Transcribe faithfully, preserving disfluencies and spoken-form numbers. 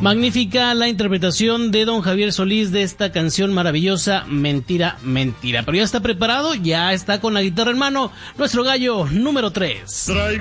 Magnífica la interpretación de don Javier Solís de esta canción maravillosa, Mentira, Mentira. Pero ya está preparado, ya está con la guitarra en mano, nuestro gallo número tres.